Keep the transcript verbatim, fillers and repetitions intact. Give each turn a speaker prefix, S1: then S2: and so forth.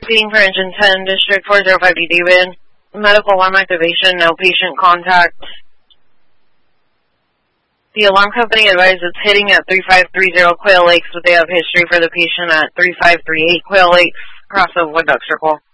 S1: Speeding for engine ten, District four oh five D, David. Medical alarm activation, no patient contact. The alarm company advised it's hitting at three five three zero Quail Lakes, but they have history for the patient at three five three eight Quail Lakes, across the Wood Duck Circle.